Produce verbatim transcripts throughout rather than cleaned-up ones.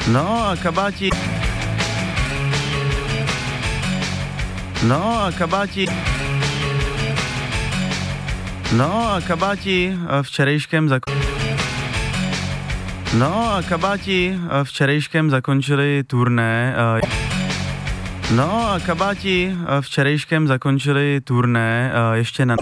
No a kabáti. No a kabáti. No a kabáti včerejškem zak... No a kabáti včerejškem zakončili turné. No a kabáti včerejškem zakončili turné ještě na...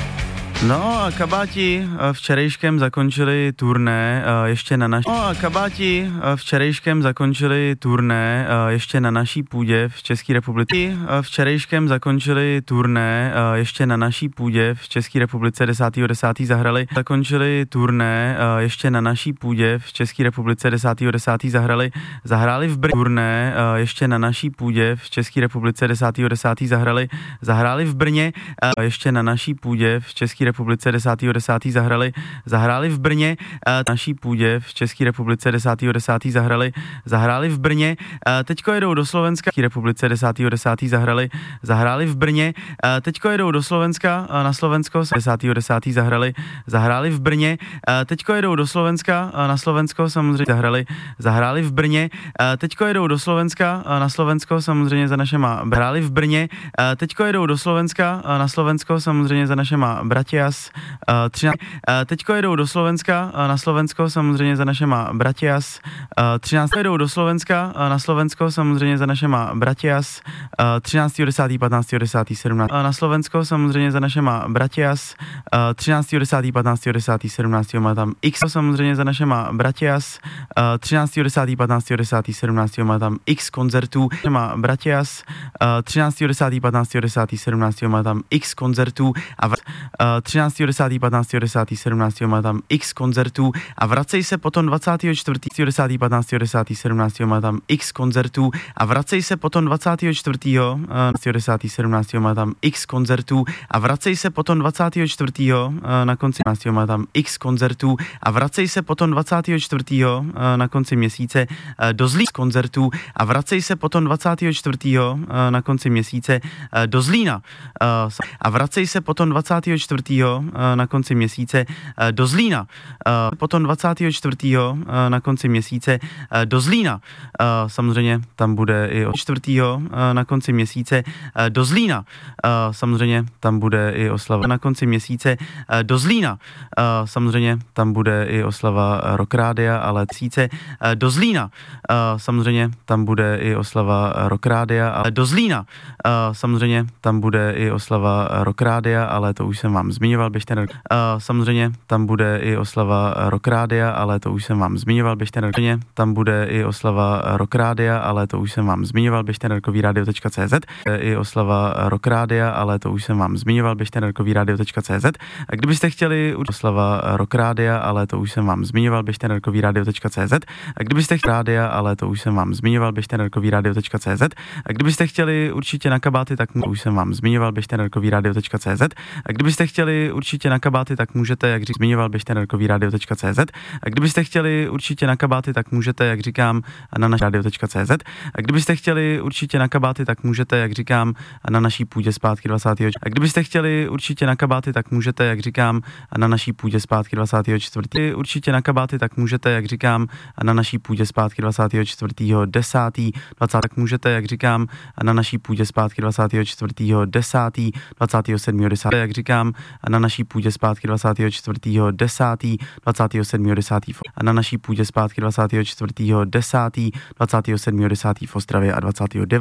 No a kabáti včerejškem zakončili turné ještě na naší... No a kabáti včerejškem zakončili turné ještě na naší půdě v České republice. Včerejškem zakončili turné ještě na naší půdě v České republice desátého desátého zahrali. Zakončili turné ještě na naší půdě v České republice desátého desátého zahrali. Zahráli v Brně. Turné ještě na naší půdě v České republice desátého desátého zahrali. Zahráli v Brně ještě na naší půdě v České republice desátého desátého zahrali, zahráli v Brně, naší půdě v České republice desátého desátého zahrali, zahráli v Brně, teďko jedou do Slovenska, v republice desátého desátého zahrali, zahráli v Brně, teďko jedou do Slovenska, na Slovensko, desátého desátého zahrali, zahráli v Brně, teďko jedou do Slovenska, na Slovensko samozřejmě zahrali, zahráli v Brně, teďko jedou do Slovenska, na Slovensko samozřejmě za našema, hráli v Brně, teďko jedou do Slovenska, na Slovensko samozřejmě za našema Bratias, třináct, teďko jedou do Slovenska, na Slovensko samozřejmě za našema Bratias, třináct jedou do Slovenska, na Slovensko samozřejmě za našema Bratias, třináctého desátého patnáctého desátého sedmnáctého na Slovensko samozřejmě za našema Bratias, třináctého desátého patnáctého desátého sedmnáctého má tam X samozřejmě za našema Bratias, třináctého desátého patnáctého desátého sedmnáctého má tam X koncertů, má Bratias, třináctého desátého patnáctého desátého sedmnáctého má tam X koncertů a v, třináctého desátého patnáctého desátého sedmnáctého má tam X koncertů a vracej se potom dvacátého čtvrtého desátého patnáctého desátého sedmnáctého má tam X koncertů a vracej se potom dvacátého čtvrtého desátého sedmnáctého má tam X koncertů a vracej se potom dvacátého čtvrtého na konci sedmnáctého má tam X koncertů a vracej se potom dvacátého čtvrtého na konci měsíce do Zlína koncertů a vracej se potom dvacátého čtvrtého na konci měsíce do Zlína a vracej se potom dvacátého čtvrtého na konci měsíce do Zlína. Potom dvacátého čtvrtého na konci měsíce do Zlína. Samozřejmě tam bude i od čtvrtého na konci měsíce do Zlína. Samozřejmě tam bude i oslava na konci měsíce do Zlína. Samozřejmě tam bude i oslava Rock Rádia, ale měsíce do Zlína. Samozřejmě tam bude i oslava Rock Rádia, ale do Zlína. Samozřejmě tam bude i oslava Rock Rádia, ale to už jsem vám zmiňoval, běžte na... Samozřejmě tam bude i oslava Rock Rádia, ale to už jsem vám zmiňoval, běžte na... Tam bude i oslava Rock Rádia, ale to už jsem vám zmiňoval, běžte na rokovýradio tečka cé zet. I oslava Rock Rádia, ale to už jsem vám zmiňoval, běžte na rokovýradio tečka cé zet. A kdybyste chtěli oslava Rock Rádia, ale to už jsem vám zmiňoval, běžte na rokovýradio tečka cé zet. A kdybyste chtěli rádia, ale to už jsem vám zmiňoval, běžte na rokovýradio tečka cé zet. A kdybyste chtěli určitě na kabáty, tak to už jsem vám zmiňoval, běžte na rokovýradio tečka cé zet. A kdybyste chtěli určitě na kabáty, tak můžete, jak říkám, zmiňoval, běžte na rokovýradio tečka cé zet. A kdybyste chtěli určitě na kabáty, tak můžete, jak říkám, na naší rádio tečka cé zet. A kdybyste chtěli určitě na kabáty, tak můžete, jak říkám, na naší půdě zpátky dvacátého A kdybyste chtěli určitě na kabáty, tak můžete, jak říkám, na naší půdě zpátky dvacátého čtvrtého Určitě na kabáty, tak můžete, jak říkám, na naší půdě zpátky dvacátého čtvrtého desátého dvacátého tak můžete, jak říkám, na naší půdě zpátky dvacátého čtvrtého desátého dvacátého sedmého desátého jak říkám, na naší půdě zpátky dvacátého čtvrtého desátého dvacátého sedmého desátého a na naší půdě zpátky dvacátého čtvrtého desátého dvacátého sedmého desátého v Ostravě a dvacátého devátého